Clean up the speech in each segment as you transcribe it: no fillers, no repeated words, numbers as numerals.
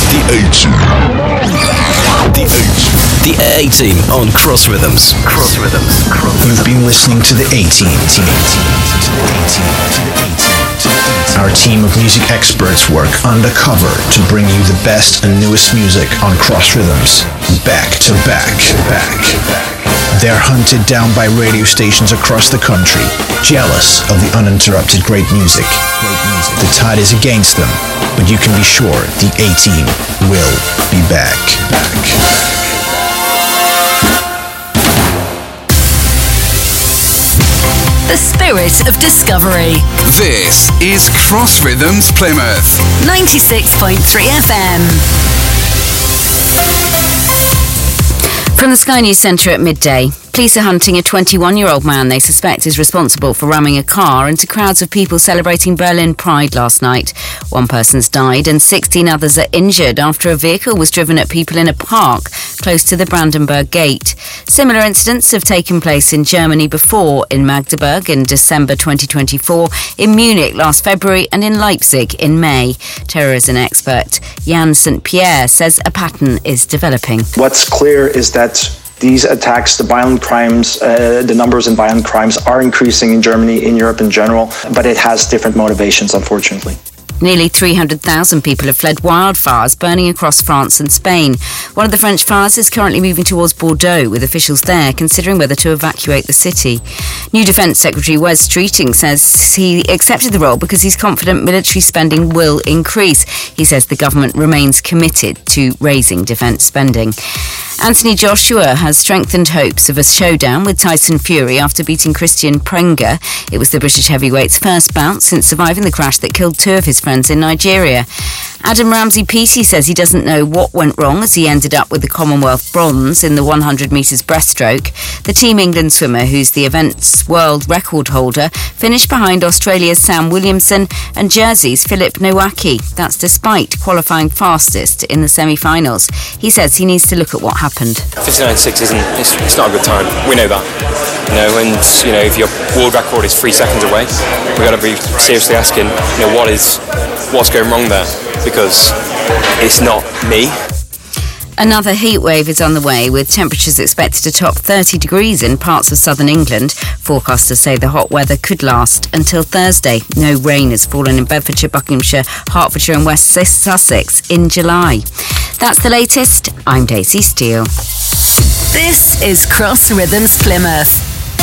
The A-Team. The A-Team on Cross Rhythms. You've been listening to the A-Team. Our team of music experts work undercover to bring you the best and newest music on Cross Rhythms, back to back. They're hunted down by radio stations across the country, jealous of the uninterrupted great music. The tide is against them, but you can be sure the A-Team will be back. The spirit of discovery. This is Cross Rhythms Plymouth. 96.3 FM. From the Sky News Centre at midday, police are hunting a 21-year-old man they suspect is responsible for ramming a car into crowds of people celebrating Berlin Pride last night. One person's died and 16 others are injured after a vehicle was driven at people in a park close to the Brandenburg Gate. Similar incidents have taken place in Germany before, in Magdeburg in December 2024, in Munich last February and in Leipzig in May. Terrorism expert Jan St. Pierre says a pattern is developing. What's clear is that these attacks, the violent crimes, the numbers in violent crimes are increasing in Germany, in Europe in general, but it has different motivations, unfortunately. Nearly 300,000 people have fled wildfires burning across France and Spain. One of the French fires is currently moving towards Bordeaux, with officials there considering whether to evacuate the city. New Defence Secretary Wes Streeting says he accepted the role because he's confident military spending will increase. He says the government remains committed to raising defence spending. Anthony Joshua has strengthened hopes of a showdown with Tyson Fury after beating Christian Prenga. It was the British heavyweight's first bout since surviving the crash that killed two of his friends in Nigeria. Adam Ramsey-Peaty says he doesn't know what went wrong as he ended up with the Commonwealth bronze in the 100 metres breaststroke. The Team England swimmer, who's the event's world record holder, finished behind Australia's Sam Williamson and Jersey's Philip Nowacki. That's despite qualifying fastest in the semi-finals. He says he needs to look at what happened. 59.6 it's not a good time. We know that. And if your world record is 3 seconds away, we've got to be seriously asking, what's going wrong there? Because it's not me. Another heat wave is on the way, with temperatures expected to top 30 degrees in parts of southern England. Forecasters say the hot weather could last until Thursday. No rain has fallen in Bedfordshire, Buckinghamshire, Hertfordshire and West Sussex in July. That's the latest. I'm Daisy Steele. This is Cross Rhythms Plymouth.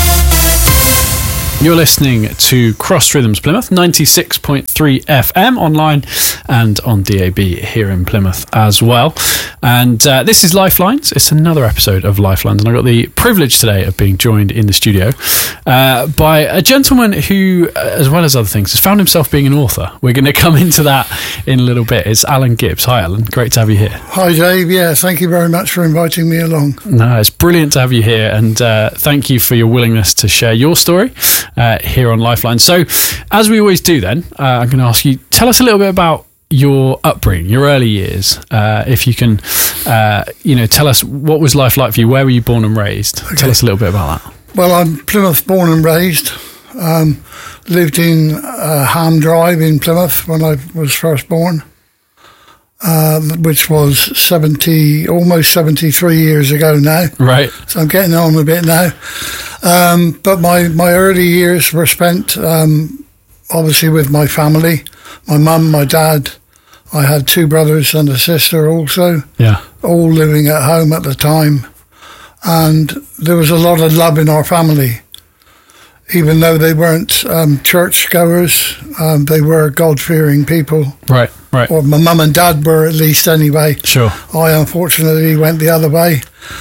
You're listening to Cross Rhythms Plymouth, 96.3 FM online and on DAB here in Plymouth as well. And this is Lifelines. It's another episode of Lifelines, and I got the privilege today of being joined in the studio by a gentleman who, as well as other things, has found himself being an author. We're going to come into that in a little bit. It's Alan Gibbs. Hi, Alan. Great to have you here. Hi, Dave. Yeah, thank you very much for inviting me along. No, it's brilliant to have you here, and thank you for your willingness to share your story here on Lifeline. So, as we always do then, I'm going to ask you, tell us a little bit about your upbringing, your early years. If you can, tell us what was life like for you? Where were you born and raised? Okay. Tell us a little bit about that. Well, I'm Plymouth born and raised. Lived in Ham Drive in Plymouth when I was first born, which was almost 73 years ago now. Right. So I'm getting on a bit now. But my early years were spent obviously with my family, my mum, my dad. I had two brothers and a sister also, all living at home at the time. And there was a lot of love in our family. Even though they weren't churchgoers, they were God-fearing people. Right. Or my mum and dad were, at least, anyway. Sure. I, unfortunately, went the other way.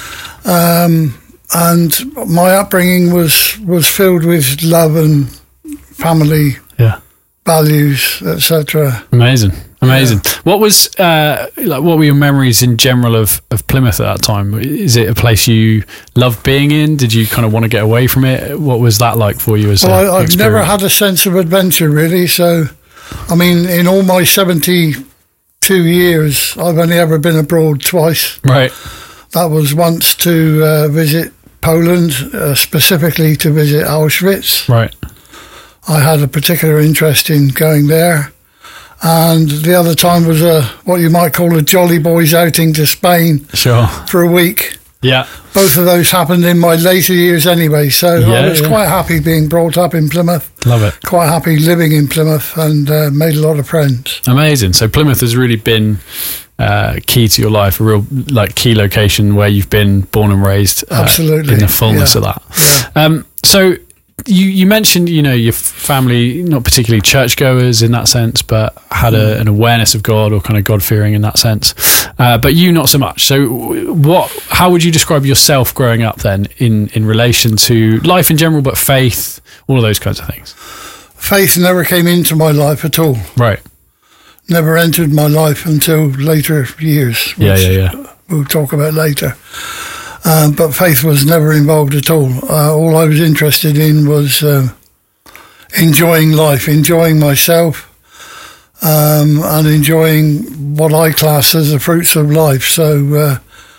And my upbringing was filled with love and family values, etc. Amazing. What was what were your memories in general of Plymouth at that time? Is it a place you loved being in? Did you kind of want to get away from it? What was that like for you as I've never had a sense of adventure, really. So, I mean, in all my 72 years, I've only ever been abroad twice. Right. That was once to visit Poland, specifically to visit Auschwitz. Right. I had a particular interest in going there. and the other time was what you might call a jolly boys outing to Spain Sure. for a week. Yeah. Both of those happened in my later years anyway, so I was quite happy being brought up in Plymouth. Love it. Quite happy living in Plymouth, and made a lot of friends. Amazing. So Plymouth has really been key to your life, a real key location where you've been born and raised. Absolutely. In the fullness of that. Yeah. So you mentioned, your family, not particularly churchgoers in that sense, but had an awareness of God or kind of God-fearing in that sense. But you not so much. So how would you describe yourself growing up then in relation to life in general, but faith, all of those kinds of things? Faith never came into my life at all. Right. Never entered my life until later years. Which we'll talk about later. But faith was never involved at all. All I was interested in was enjoying life, enjoying myself, and enjoying what I class as the fruits of life. So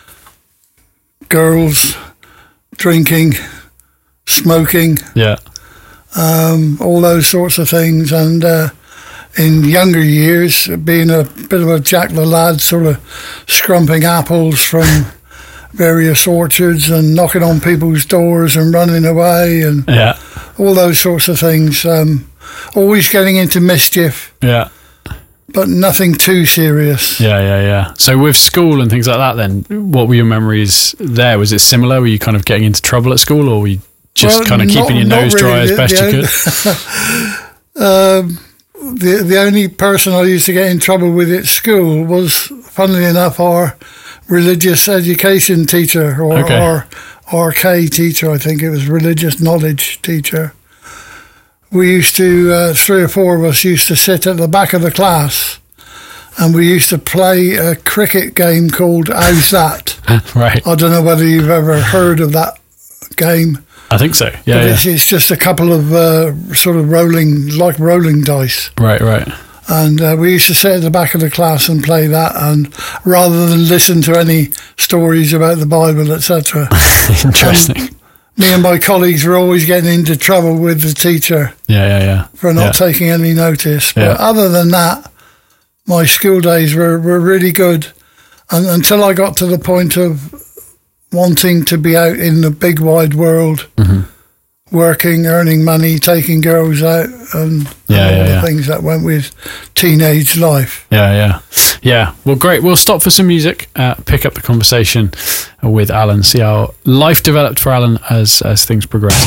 girls, drinking, smoking, all those sorts of things. And in younger years, being a bit of a Jack the Lad, sort of scrumping apples from various orchards and knocking on people's doors and running away and all those sorts of things. Always getting into mischief. Yeah. But nothing too serious. Yeah. So with school and things like that then, what were your memories there? Was it similar? Were you kind of getting into trouble at school, or were you just kind of keeping your nose dry as best you could? The only person I used to get in trouble with at school was, funnily enough, our religious education teacher, or RK teacher, I think it was, religious knowledge teacher. We used to, 3 or 4 of us used to sit at the back of the class, and we used to play a cricket game called How's That? Right. I don't know whether you've ever heard of that game. I think so. It's just a couple of sort of rolling dice. Right. And we used to sit at the back of the class and play that, and rather than listen to any stories about the Bible, etc. Interesting. Me and my colleagues were always getting into trouble with the teacher. For not taking any notice. But other than that, my school days were really good, and until I got to the point of wanting to be out in the big wide world, working, earning money, taking girls out, and all the things that went with teenage life. Yeah. Well, great. We'll stop for some music, pick up the conversation with Alan, see how life developed for Alan as things progressed.